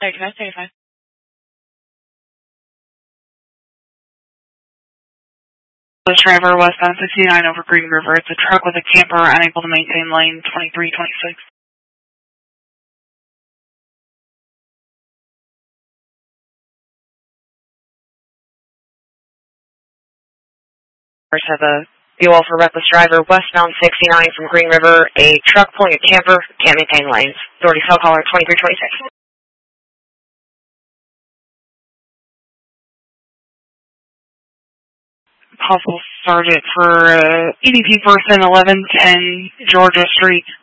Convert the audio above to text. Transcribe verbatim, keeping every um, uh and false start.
thirty-five, thirty-five. Bus driver westbound sixty-nine over Green River. It's a truck with a camper unable to maintain lane twenty-three twenty-six. Have a fuel for reckless driver westbound sixty-nine from Green River. A truck pulling a camper can't maintain lanes. Authority cell caller twenty-three twenty-six. Possible sergeant for uh, E D P person eleven ten Georgia Street.